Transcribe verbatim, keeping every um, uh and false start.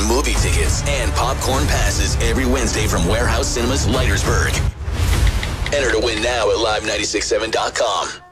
movie tickets and popcorn passes every Wednesday from Warehouse Cinemas, Leitersburg. Enter to win now at live nine six seven dot com.